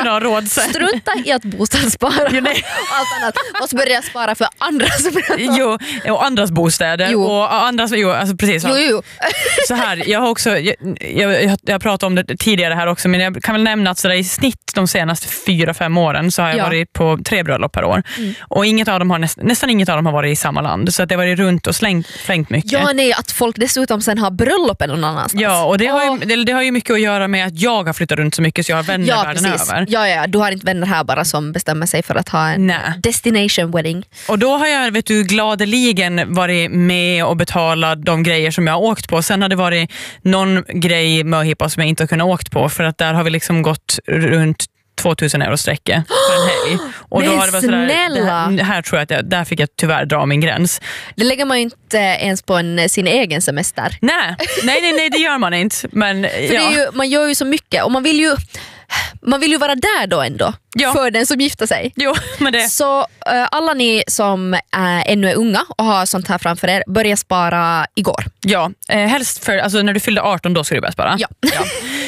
kunna ha råd sen. Strunta i att bostadsspara. Jo, nej. Allt annat. Måste börja spara för andras bröllop. Jo, och andras bostäder och andras, alltså precis. Jo. Så här, jag har också jag pratat om det tidigare här också, men jag kan väl nämna att så där, i snitt de senaste 4-5 åren så har jag varit på 3 bröllop per år. Och inget av dem har nästan inget av dem har varit i samma land, så att det har varit runt och slängt mycket. Ja, nej, att folk dessutom sen har bröllopen någon annanstans. Ja, och det har ju mycket att göra med att jag har flyttat runt så mycket så jag har vänner världen över. Ja, du har inte vänner här bara som bestämmer sig för att ha en destination wedding. Och då har jag, gladeligen varit med och betalat de grejer som jag har åkt på. Sen har det varit någon grej möhippa som jag inte har kunnat åkt på, för att där har vi liksom gått runt 2000 euro sträcke för en helg. Och men då har det varit snälla! Det här tror jag att där fick jag tyvärr dra min gräns. Det lägger man ju inte ens på sin egen semester. Nej, det gör man inte. Men för det är ju, man gör ju så mycket och man vill ju vara där då ändå för den som gifter sig. Jo, men det. Så alla ni som ännu är unga och har sånt här framför er, börja spara igår. Ja, helst för, alltså när du fyllde 18 då ska du börja spara. Ja.